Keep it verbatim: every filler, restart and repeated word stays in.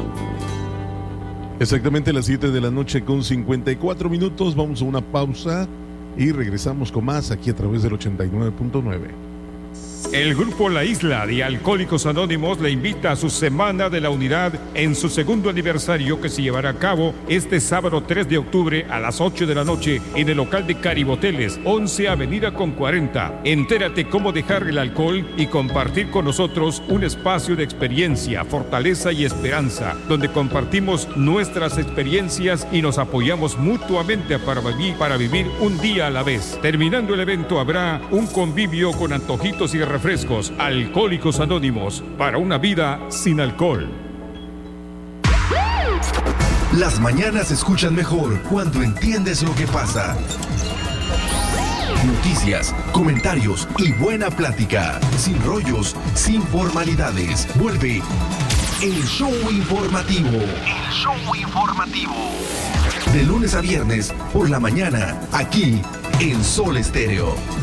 Exactamente las siete de la noche con cincuenta y cuatro minutos. Vamos a una pausa y regresamos con más aquí a través del ochenta y nueve punto nueve. El Grupo La Isla de Alcohólicos Anónimos le invita a su Semana de la Unidad en su segundo aniversario, que se llevará a cabo este sábado tres de octubre a las ocho de la noche en el local de Cariboteles, once Avenida con cuarenta. Entérate cómo dejar el alcohol y compartir con nosotros un espacio de experiencia, fortaleza y esperanza, donde compartimos nuestras experiencias y nos apoyamos mutuamente para vivir, para vivir un día a la vez. Terminando el evento habrá un convivio con antojitos y refrescos. Alcohólicos Anónimos, para una vida sin alcohol. Las mañanas se escuchan mejor cuando entiendes lo que pasa. Noticias, comentarios y buena plática. Sin rollos, sin formalidades. Vuelve el show informativo. El show informativo. De lunes a viernes por la mañana, aquí en Sol Estéreo.